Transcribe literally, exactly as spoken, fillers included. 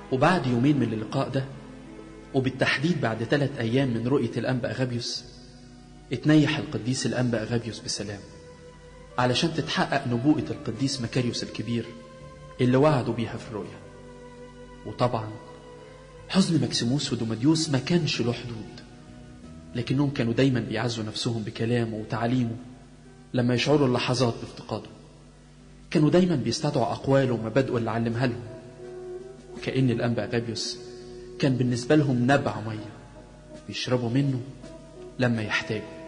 وبعد يومين من اللقاء ده، وبالتحديد بعد ثلاث أيام من رؤية الأنبا أغابيوس، اتنيح القديس الأنبا أغابيوس بسلام علشان تتحقق نبوءة القديس مكاريوس الكبير اللي وعدوا بيها في الرؤية. وطبعا حزن مكسيموس ودوماديوس ما كانش له حدود، لكنهم كانوا دايما بيعزوا نفسهم بكلامه وتعليمه لما يشعروا اللحظات بافتقاده. كانوا دايما بيستدعوا أقواله ومبادئه اللي علمها لهم، وكأن الأنبا أغابيوس كان بالنسبة لهم نبع مية بيشربوا منه لما يحتاجوا.